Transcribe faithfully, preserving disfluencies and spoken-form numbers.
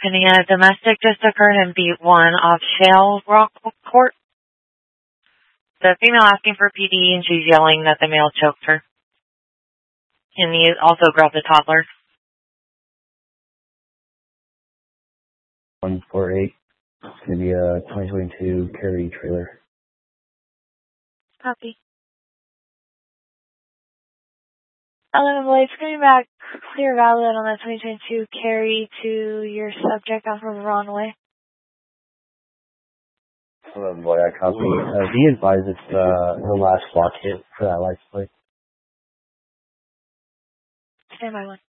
Pending a domestic just occurred in B one off Shale Rock Court. The female asking for P D and she's yelling that the male choked her. And he also grabbed the toddler. one four eight. It's going to be a twenty twenty-two Carry trailer. Copy. eleven Blades, coming back, clear valid on that twenty twenty-two Carry to your subject off of Runway. eleven Boy, I copy. Uh, be advised it's uh, the last block hit for that license plate. Stand by one.